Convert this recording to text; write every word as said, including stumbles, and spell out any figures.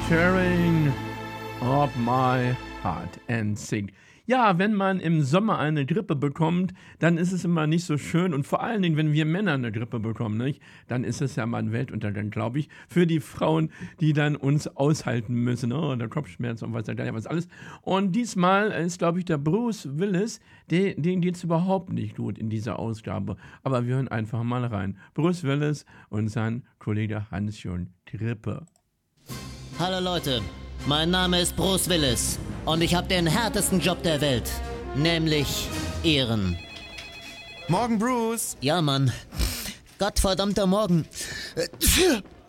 Tearing of my heart and sing. Ja, wenn man im Sommer eine Grippe bekommt, dann ist es immer nicht so schön und vor allen Dingen, wenn wir Männer eine Grippe bekommen, nicht, dann ist es ja mal ein Weltuntergang, glaube ich, für die Frauen, die dann uns aushalten müssen, oh, der Kopfschmerz und was da was alles. Und diesmal ist, glaube ich, der Bruce Willis, den, den geht es überhaupt nicht gut in dieser Ausgabe. Aber wir hören einfach mal rein. Bruce Willis und sein Kollege Hans-Jürgen Grippe. Hallo Leute, mein Name ist Bruce Willis und ich habe den härtesten Job der Welt, nämlich Ehren. Morgen, Bruce. Ja, Mann. Gottverdammter Morgen.